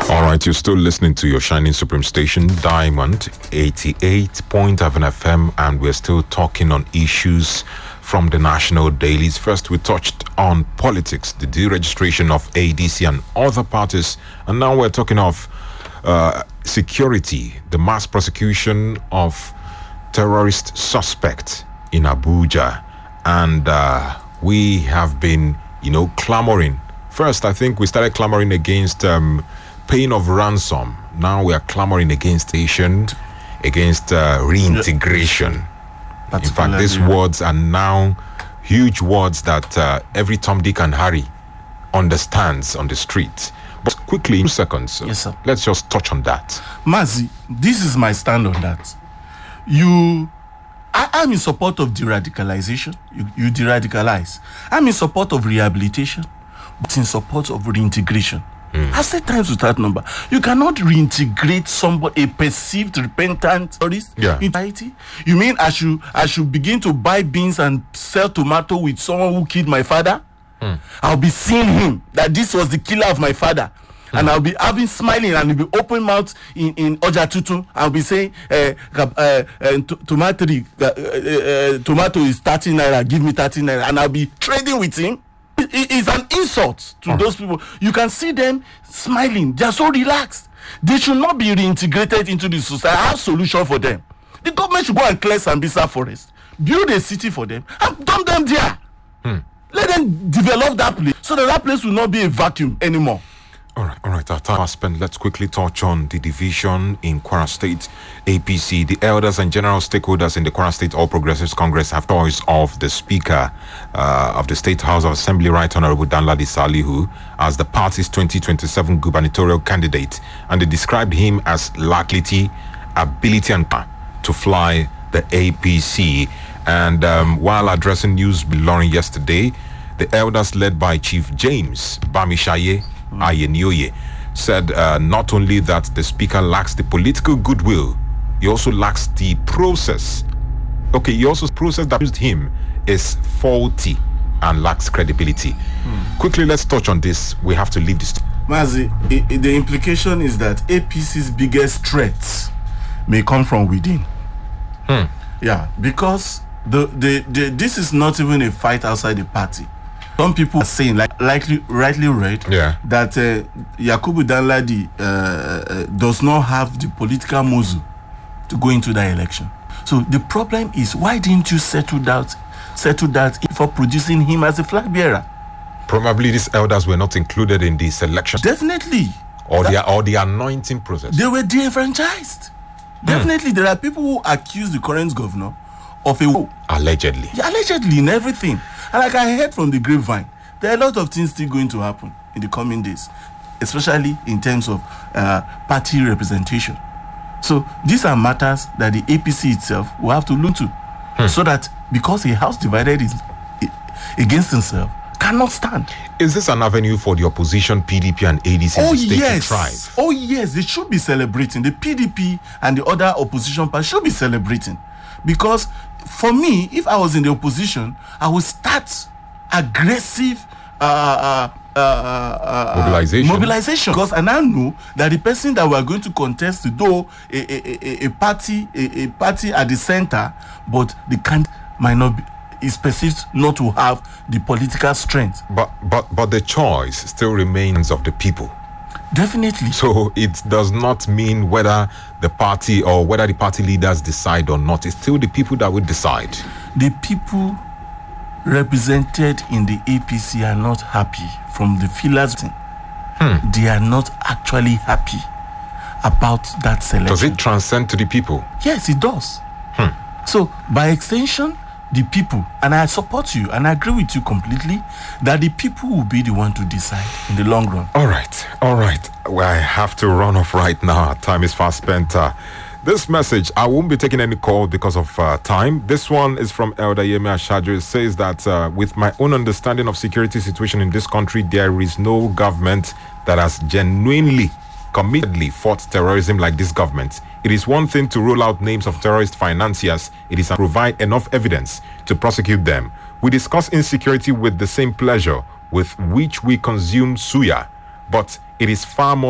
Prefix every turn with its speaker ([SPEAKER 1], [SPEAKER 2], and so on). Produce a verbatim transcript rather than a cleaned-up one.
[SPEAKER 1] All right, you're still listening to your Shining Supreme station, Diamond eighty-eight point seven F M, and we're still talking on issues from the national dailies. First, we touched on politics, the deregistration of A D C and other parties, and now we're talking of uh, security, the mass prosecution of terrorist suspects in Abuja, and uh, we have been, you know, clamoring. First, I think we started clamoring against um, paying of ransom. Now we are clamoring against Asian, against uh, reintegration. In fact, these words are now huge words that uh, every Tom, Dick, and Harry understands on the street. But quickly, in two seconds,
[SPEAKER 2] yes, sir.
[SPEAKER 1] Let's just touch on that.
[SPEAKER 2] Mazi, this is my stand on that. You, I, I'm in support of de-radicalization. You, you de-radicalize. I'm in support of rehabilitation, but in support of reintegration. Mm. I said times without number. You cannot reintegrate somebody, a perceived repentant tourist,
[SPEAKER 1] yeah.
[SPEAKER 2] in society. You mean I should I should begin to buy beans and sell tomato with someone who killed my father? Mm. I'll be seeing him that this was the killer of my father. Mm. And I'll be having smiling and he'll be open mouth in, in Oja Tutu. I'll be saying uh, uh, uh, tomato, uh, uh, tomato is thirty naira, give me thirty naira, and I'll be trading with him. It's an insult to oh. those people. You can see them smiling. They are so relaxed. They should not be reintegrated into the society. I have a solution for them. The government should go and clear Sambisa Forest, build a city for them, and dump them there. Hmm. Let them develop that place so that that place will not be a vacuum anymore.
[SPEAKER 1] All right, all right. Our time has spent. Let's quickly touch on the division in Kwara State. A P C, the elders and general stakeholders in the Kwara State All Progressives Congress have choice of the Speaker uh, of the State House of Assembly, Right Honorable Danladi Salihu, as the party's twenty twenty-seven gubernatorial candidate, and they described him as likely, ability, and to fly the A P C. And um, while addressing News Lauren yesterday, the elders led by Chief James Bamishaye Ayenioye said uh, not only that the speaker lacks the political goodwill, he also lacks the process. Okay, he also process that used him is faulty and lacks credibility. Hmm. Quickly, let's touch on this. We have to leave this.
[SPEAKER 2] Mazi, I, I, the implication is that A P C's biggest threats may come from within.
[SPEAKER 1] Hmm.
[SPEAKER 2] Yeah, because the, the the this is not even a fight outside the party. Some people are saying, like likely, rightly read,
[SPEAKER 1] yeah.
[SPEAKER 2] that uh, Yakubu Danladi uh, uh, does not have the political muscle to go into that election. So the problem is, why didn't you settle that, settle that for producing him as a flag bearer?
[SPEAKER 1] Probably these elders were not included in the selection.
[SPEAKER 2] Definitely.
[SPEAKER 1] Or the or the anointing process.
[SPEAKER 2] They were de-enfranchised. Hmm. Definitely, there are people who accuse the current governor of a
[SPEAKER 1] allegedly.
[SPEAKER 2] Yeah, allegedly in everything. And like I heard from the grapevine, there are a lot of things still going to happen in the coming days, especially in terms of uh, party representation. So these are matters that the A P C itself will have to look to, hmm. so that because a house divided is against itself cannot stand.
[SPEAKER 1] Is this an avenue for the opposition, P D P and A D C,
[SPEAKER 2] oh,
[SPEAKER 1] to stay
[SPEAKER 2] yes.
[SPEAKER 1] to thrive?
[SPEAKER 2] Oh yes, they should be celebrating. The P D P and the other opposition parties should be celebrating. Because for me, if I was in the opposition, I would start aggressive uh, uh, uh, uh,
[SPEAKER 1] mobilization.
[SPEAKER 2] mobilization. Because I now know that the person that we are going to contest, though a, a, a, a party, a, a party at the center, but the candidate might not be, is perceived not to have the political strength.
[SPEAKER 1] But but but the choice still remains of the people.
[SPEAKER 2] Definitely.
[SPEAKER 1] So it does not mean whether the party or whether the party leaders decide or not. It's still the people that will decide.
[SPEAKER 2] The people represented in the A P C are not happy from the feelers.
[SPEAKER 1] Hmm.
[SPEAKER 2] They are not actually happy about that selection.
[SPEAKER 1] Does it transcend to the people?
[SPEAKER 2] Yes, it does.
[SPEAKER 1] Hmm.
[SPEAKER 2] So by extension, the people, and I support you and I agree with you completely, that the people will be the one to decide in the long run.
[SPEAKER 1] All right, all right. Well, I have to run off right now. Our time is fast spent. Uh, this message, I won't be taking any call because of uh, time. This one is from Elder Yemi Ashajo. It says that uh, with my own understanding of security situation in this country, there is no government that has genuinely, committedly fought terrorism like this government. It is one thing to roll out names of terrorist financiers. It is to provide enough evidence to prosecute them. We discuss insecurity with the same pleasure with which we consume suya, but it is far more